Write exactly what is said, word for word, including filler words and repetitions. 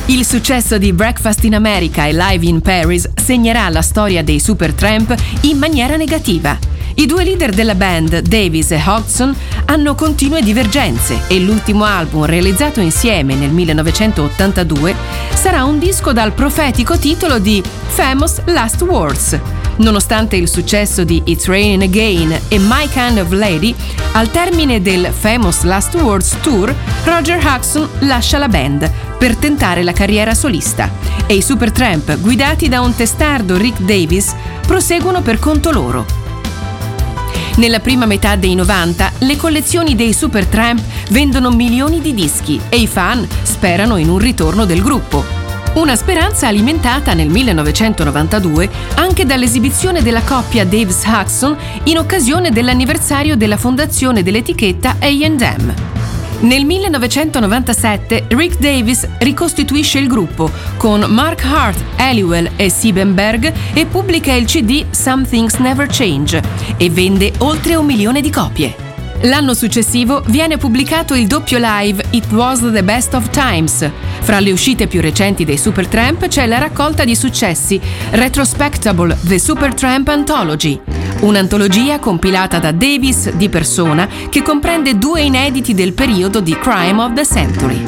Il successo di Breakfast in America e Live in Paris segnerà la storia dei Supertramp in maniera negativa. I due leader della band, Davis e Hodgson, hanno continue divergenze e l'ultimo album realizzato insieme nel millenovecentottantadue sarà un disco dal profetico titolo di Famous Last Words. Nonostante il successo di It's Raining Again e My Kind of Lady, al termine del Famous Last Words Tour, Roger Hodgson lascia la band per tentare la carriera solista e i Supertramp, guidati da un testardo Rick Davis, proseguono per conto loro. Nella prima metà dei novanta, le collezioni dei Supertramp vendono milioni di dischi e i fan sperano in un ritorno del gruppo. Una speranza alimentata nel millenovecentonovantadue anche dall'esibizione della coppia Davis-Hodgson in occasione dell'anniversario della fondazione dell'etichetta A and M. Nel millenovecentonovantasette Rick Davis ricostituisce il gruppo con Mark Hart, Halliwell e Siebenberg e pubblica il C D Some Things Never Change e vende oltre un milione di copie. L'anno successivo viene pubblicato il doppio live It Was the Best of Times. Fra le uscite più recenti dei Supertramp c'è la raccolta di successi Retrospectable The Supertramp Anthology, un'antologia compilata da Davis di persona che comprende due inediti del periodo di Crime of the Century.